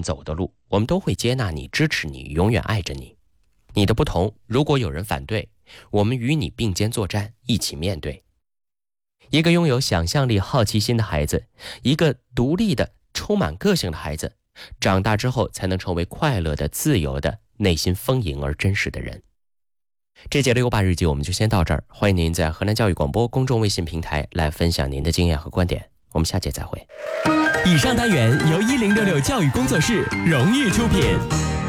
走的路，我们都会接纳你、支持你、永远爱着你。你的不同，如果有人反对，我们与你并肩作战，一起面对。一个拥有想象力、好奇心的孩子，一个独立的、充满个性的孩子，长大之后才能成为快乐的、自由的、内心丰盈而真实的人。这节的优爸日记我们就先到这儿，欢迎您在河南教育广播公众微信平台来分享您的经验和观点，我们下节再会。 以上单元由1066教育工作室荣誉出品。